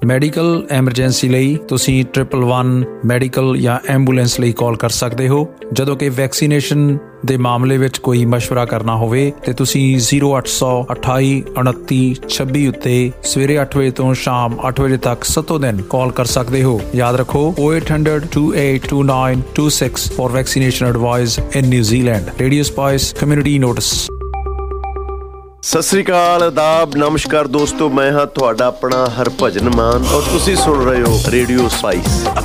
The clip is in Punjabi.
ਮੈਡੀਕਲ ਐਮਰਜੈਂਸੀ ਲਈ ਤੁਸੀਂ 111 ਮੈਡੀਕਲ ਜਾਂ ਐਂਬੂਲੈਂਸ ਲਈ ਕਾਲ ਕਰ ਸਕਦੇ ਹੋ। ਜਦੋਂ ਕਿ ਵੈਕਸੀਨੇਸ਼ਨ ਦੇ ਮਾਮਲੇ ਵਿੱਚ ਕੋਈ ਮਸ਼ਵਰਾ ਕਰਨਾ ਹੋਵੇ ਤੇ ਤੁਸੀਂ 0800 28 29 26 ਉੱਤੇ ਸਵੇਰੇ 8 ਵਜੇ ਤੋਂ ਸ਼ਾਮ 8 ਵਜੇ ਤੱਕ ਸਤੋਂ ਦਿਨ ਕਾਲ ਕਰ ਸਕਦੇ ਹੋ। ਯਾਦ ਰੱਖੋ 0800 28 29 26 for vaccination advice in New Zealand। Radio Spice Community Notice। Sat Sri ਅਕਾਲ, ਆਦਾਬ, ਨਮਸਕਾਰ ਦੋਸਤੋ। ਮੈਂ ਹਾਂ ਤੁਹਾਡਾ ਆਪਣਾ ਹਰਭਜਨ ਮਾਨ ਔਰ ਤੁਸੀਂ ਸੁਣ ਰਹੇ ਹੋ ਰੇਡੀਓ ਸਪਾਈਸ।